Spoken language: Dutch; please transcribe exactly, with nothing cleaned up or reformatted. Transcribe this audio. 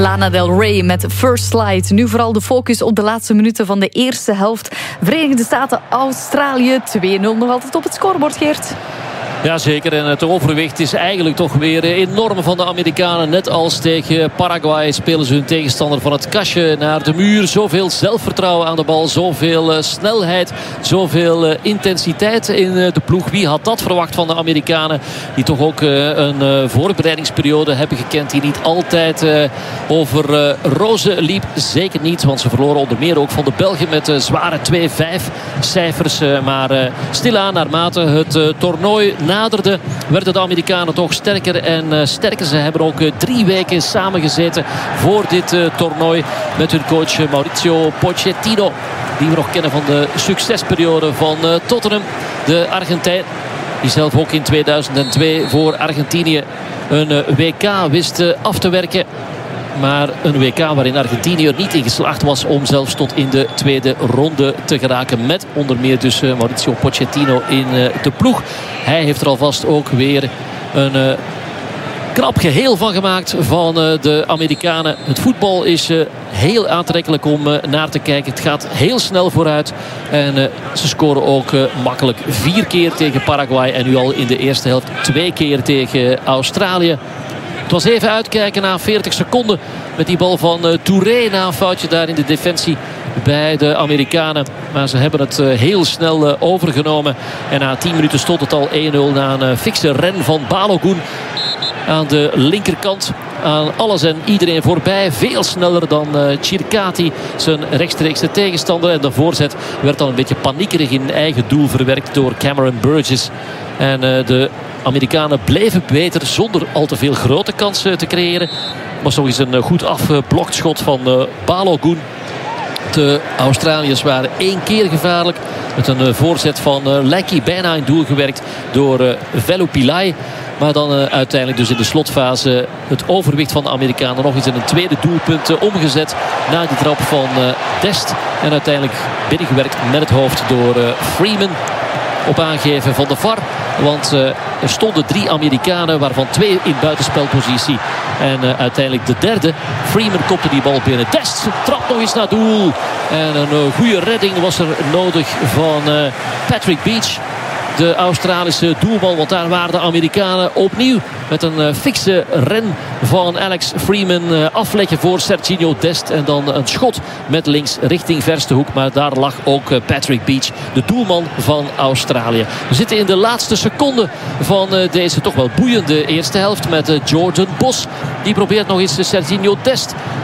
Lana Del Rey met First Slide. Nu vooral de focus op de laatste minuten van de eerste helft. Verenigde Staten, Australië, twee nul nog altijd op het scorebord, Geert. Jazeker, en het overwicht is eigenlijk toch weer enorm van de Amerikanen. Net als tegen Paraguay spelen ze hun tegenstander van het kastje naar de muur. Zoveel zelfvertrouwen aan de bal, zoveel uh, snelheid, zoveel uh, intensiteit in uh, de ploeg. Wie had dat verwacht van de Amerikanen? Die toch ook uh, een uh, voorbereidingsperiode hebben gekend die niet altijd uh, over uh, rozen liep. Zeker niet, want ze verloren onder meer ook van de Belgen met uh, zware twee vijf cijfers. Uh, maar uh, stilaan naarmate het uh, toernooi naderde, werden de Amerikanen toch sterker en uh, sterker. Ze hebben ook uh, drie weken samengezeten voor dit uh, toernooi met hun coach uh, Mauricio Pochettino, die we nog kennen van de succesperiode van uh, Tottenham. De Argentijn, die zelf ook in tweeduizend twee voor Argentinië een uh, W K wist uh, af te werken. Maar een W K waarin Argentinië er niet in geslaagd was om zelfs tot in de tweede ronde te geraken. Met onder meer dus uh, Mauricio Pochettino in uh, de ploeg. Hij heeft er alvast ook weer een uh, knap geheel van gemaakt van uh, de Amerikanen. Het voetbal is uh, heel aantrekkelijk om uh, naar te kijken. Het gaat heel snel vooruit. En uh, ze scoren ook uh, makkelijk vier keer tegen Paraguay. En nu al in de eerste helft twee keer tegen Australië. Het was even uitkijken na veertig seconden met die bal van uh, Touré na een foutje daar in de defensie bij de Amerikanen. Maar ze hebben het uh, heel snel uh, overgenomen. En na tien minuten stond het al één nul na een uh, fikse ren van Balogun aan de linkerkant. Aan alles en iedereen voorbij. Veel sneller dan uh, Chircati, zijn rechtstreekse tegenstander. En de voorzet werd dan een beetje paniekerig in eigen doel verwerkt door Cameron Burgess. En uh, de Amerikanen bleven beter zonder al te veel grote kansen te creëren. Was nog eens een goed afgeblokt schot van uh, Balogun. De Australiërs waren één keer gevaarlijk. Met een uh, voorzet van uh, Leckie bijna in doel gewerkt door uh, Velu Pillay. Maar dan uh, uiteindelijk dus in de slotfase het overwicht van de Amerikanen nog eens in een tweede doelpunt uh, omgezet. Na die trap van uh, Dest. En uiteindelijk binnengewerkt met het hoofd door uh, Freeman. Op aangeven van de V A R. Want uh, er stonden drie Amerikanen, waarvan twee in buitenspelpositie. En uh, uiteindelijk de derde. Freeman kopte die bal binnen. Dest trapt nog eens naar doel. En een uh, goede redding was er nodig van uh, Patrick Beach. De Australische doelman. Want daar waren de Amerikanen opnieuw. Met een uh, fikse ren van Alex Freeman. Uh, afleggen voor Serginho Dest. En dan een schot met links richting verste hoek. Maar daar lag ook uh, Patrick Beach. De doelman van Australië. We zitten in de laatste seconde van uh, deze toch wel boeiende eerste helft. Met uh, Jordan Bos. Die probeert nog eens uh, Serginho Dest